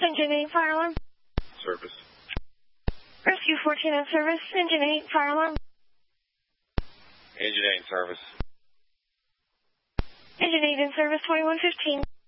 Engine 8, fire alarm. Service. Rescue 14 in service. Engine 8, fire alarm. Engine 8 service. Engine 8 in service, 2115.